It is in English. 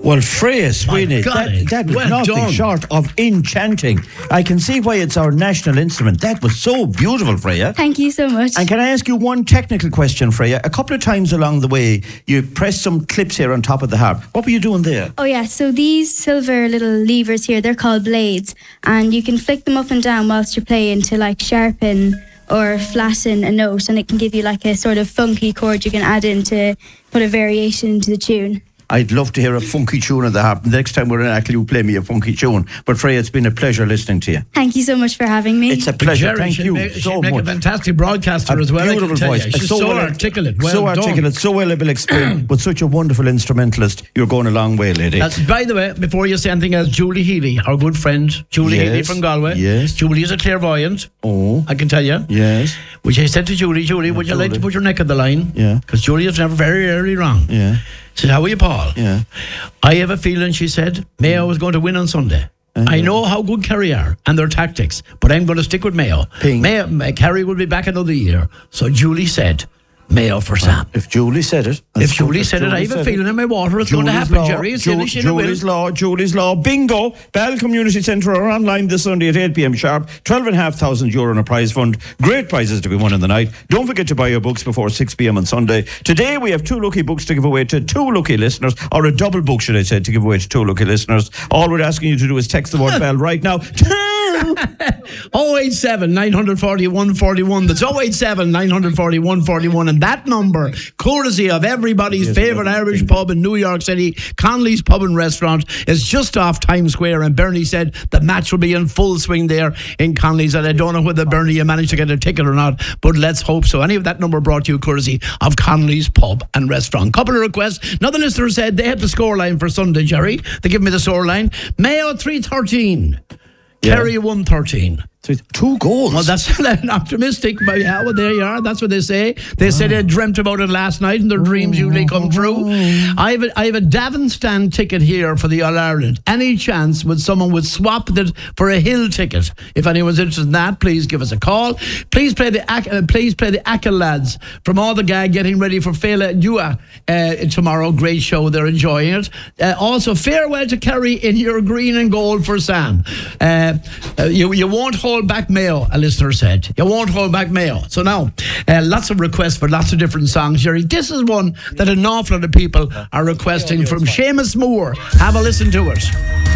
Well, Freya Sweeney, that was nothing short of enchanting. I can see why it's our national instrument. That was so beautiful, Freya. Thank you so much. And can I ask you one technical question, Freya? A couple of times along the way, you pressed some clips here on top of the harp. What were you doing there? Oh yeah, so these silver little levers here, they're called blades, and you can flick them up and down whilst you're playing to like sharpen or flatten a note, and it can give you like a sort of funky chord you can add in to put a variation into the tune. I'd love to hear a funky tune on the harp. The next time we're in Achill, you play me a funky tune. But Freya, it's been a pleasure listening to you. Thank you so much for having me. It's a pleasure. Jerry, Thank you so much. She'd make a fantastic broadcaster as well. Beautiful voice. She's so articulate. Well so done. articulate, so well able explained, but such a wonderful instrumentalist. You're going a long way, lady. By the way, before you say anything else, Julie Healy, our good friend, Julie Healy from Galway. Yes. Julie is a clairvoyant. Oh. I can tell you. Yes. Which I said to Julie, would you like to put your neck on the line? Yeah. Because Julie is never very early wrong. Yeah. Said, how are you, Paul? Yeah. I have a feeling, she said, Mayo was going to win on Sunday. I know how good Kerry are and their tactics, but I'm going to stick with Mayo. Kerry will be back another year. So Julie said, Mayo for Sam. If Julie said it. If Julie said it, I have a feeling in my water it's going to happen, Jerry. It's Julie's Law. Bingo. Bell Community Centre are online this Sunday at 8 p.m. sharp. €12,500 in a prize fund. Great prizes to be won in the night. Don't forget to buy your books before 6 p.m. on Sunday. Today we have 2 lucky books to give away to 2 lucky listeners, or a double book, should I say, to give away to 2 lucky listeners. All we're asking you to do is text the word Bell right now. 087 940 141. That's 087 940 141. And that number, courtesy of everybody's favourite Irish pub in New York City, Connolly's Pub and Restaurant, is just off Times Square. And Bernie said the match will be in full swing there in Connolly's. And I don't know whether, Bernie, you managed to get a ticket or not, but let's hope so. Any of that number brought to you courtesy of Connolly's Pub and Restaurant. Couple of requests. Another listener said they had the scoreline for Sunday, Jerry. They give me the scoreline. Mayo 313. Kerry 113. 2 goals. Well, that's optimistic, but yeah, well, there you are. That's what they say. They said they dreamt about it last night, and their dreams usually come true. I have a Davin stand ticket here for the All Ireland. Any chance someone would swap that for a Hill ticket? If anyone's interested in that, please give us a call. Please play the Achill lads from All the Gag getting ready for Fela Dua tomorrow. Great show. They're enjoying it. Also, farewell to Kerry in your green and gold for Sam. You won't hold back Mayo, a listener said. You won't hold back Mayo. So now, lots of requests for lots of different songs, Jerry. This is one that an awful lot of people are requesting from Seamus Moore. Have a listen to it.